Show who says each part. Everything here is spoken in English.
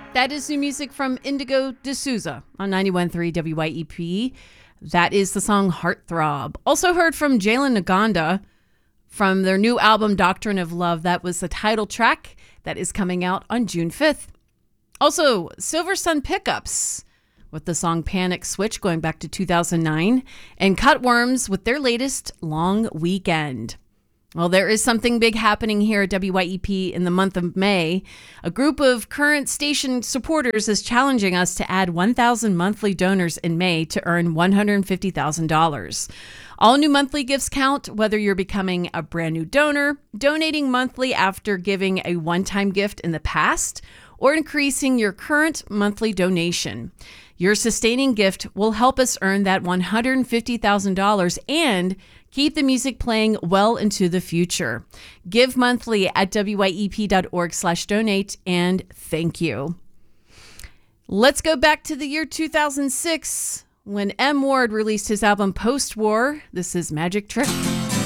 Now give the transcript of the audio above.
Speaker 1: That is new music from Indigo D'Souza on 91.3 WYEP. That is the song Heartthrob. Also heard from Jalen Naganda from their new album Doctrine of Love. That was the title track that is coming out on June 5th. Also, Silver Sun Pickups with the song Panic Switch going back to 2009. And Cutworms with their latest Long Weekend. Well, there is something big happening here at WYEP in the month of May. A group of current station supporters is challenging us to add 1,000 monthly donors in May to earn $150,000. All new monthly gifts count, whether you're becoming a brand new donor, donating monthly after giving a one-time gift in the past, or increasing your current monthly donation. Your sustaining gift will help us earn that $150,000 and keep the music playing well into the future. Give monthly at wyep.org/donate, and thank you. Let's go back to the year 2006 when M. Ward released his album Post-War. This is Magic Trick.